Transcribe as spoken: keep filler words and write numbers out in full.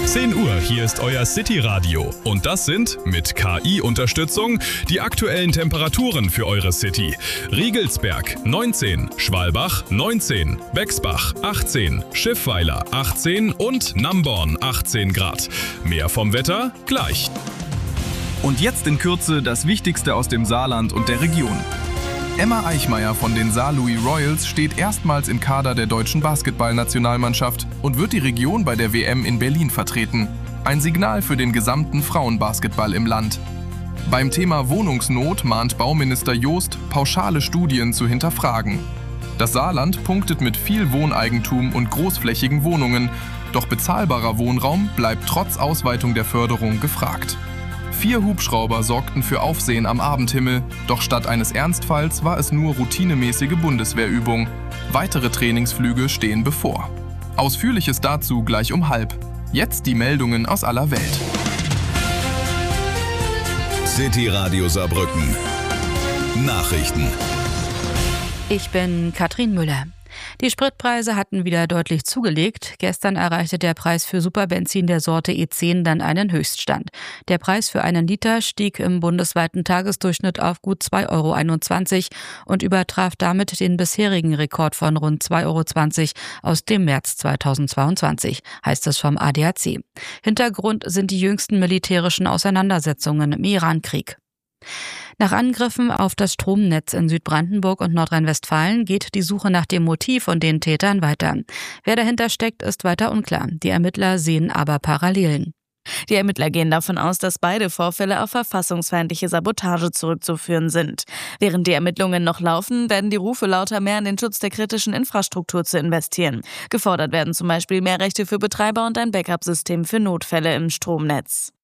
zehn Uhr, hier ist euer City-Radio. Und das sind, mit K I-Unterstützung, die aktuellen Temperaturen für eure City. Riegelsberg neunzehn, Schwalbach neunzehn, Bexbach achtzehn, Schiffweiler achtzehn und Namborn achtzehn Grad. Mehr vom Wetter gleich. Und jetzt in Kürze das Wichtigste aus dem Saarland und der Region. Emma Eichmeyer von den Saarlouis Royals steht erstmals im Kader der deutschen Basketballnationalmannschaft und wird die Region bei der W M in Berlin vertreten. Ein Signal für den gesamten Frauenbasketball im Land. Beim Thema Wohnungsnot mahnt Bauminister Joost, pauschale Studien zu hinterfragen. Das Saarland punktet mit viel Wohneigentum und großflächigen Wohnungen, doch bezahlbarer Wohnraum bleibt trotz Ausweitung der Förderung gefragt. Vier Hubschrauber sorgten für Aufsehen am Abendhimmel, doch statt eines Ernstfalls war es nur routinemäßige Bundeswehrübung. Weitere Trainingsflüge stehen bevor. Ausführliches dazu gleich um halb. Jetzt die Meldungen aus aller Welt. City Radio Saarbrücken. Nachrichten. Ich bin Katrin Müller. Die Spritpreise hatten wieder deutlich zugelegt. Gestern erreichte der Preis für Superbenzin der Sorte E zehn dann einen Höchststand. Der Preis für einen Liter stieg im bundesweiten Tagesdurchschnitt auf gut zwei Euro einundzwanzig und übertraf damit den bisherigen Rekord von rund zwei Euro zwanzig aus dem März zweitausendzweiundzwanzig, heißt es vom A D A C. Hintergrund sind die jüngsten militärischen Auseinandersetzungen im Irankrieg. Nach Angriffen auf das Stromnetz in Südbrandenburg und Nordrhein-Westfalen geht die Suche nach dem Motiv und den Tätern weiter. Wer dahinter steckt, ist weiter unklar. Die Ermittler sehen aber Parallelen. Die Ermittler gehen davon aus, dass beide Vorfälle auf verfassungsfeindliche Sabotage zurückzuführen sind. Während die Ermittlungen noch laufen, werden die Rufe lauter, mehr in den Schutz der kritischen Infrastruktur zu investieren. Gefordert werden zum Beispiel mehr Rechte für Betreiber und ein Backup-System für Notfälle im Stromnetz.